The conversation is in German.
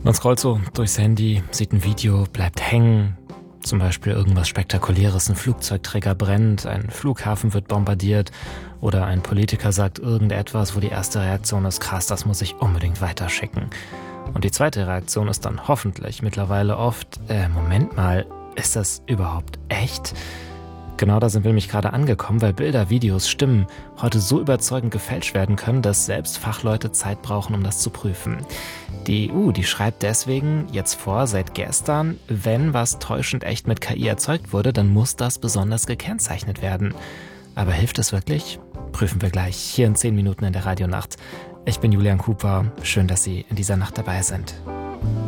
Man scrollt so durchs Handy, sieht ein Video, bleibt hängen. Zum Beispiel irgendwas Spektakuläres, ein Flugzeugträger brennt, ein Flughafen wird bombardiert oder ein Politiker sagt irgendetwas, wo die erste Reaktion ist, krass, das muss ich unbedingt weiterschicken. Und die zweite Reaktion ist dann hoffentlich mittlerweile oft, Moment mal, ist das überhaupt echt? Genau da sind wir nämlich gerade angekommen, weil Bilder, Videos, Stimmen heute so überzeugend gefälscht werden können, dass selbst Fachleute Zeit brauchen, um das zu prüfen. Die EU, die schreibt deswegen jetzt vor, seit gestern, wenn was täuschend echt mit KI erzeugt wurde, dann muss das besonders gekennzeichnet werden. Aber hilft es wirklich? Prüfen wir gleich hier in 10 Minuten in der Radionacht. Ich bin Julian Cooper, schön, dass Sie in dieser Nacht dabei sind.